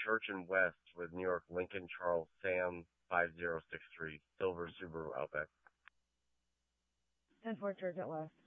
Church and West with New York Lincoln Charles Sam 5063 Silver Subaru Outback. 10-4 Church at West.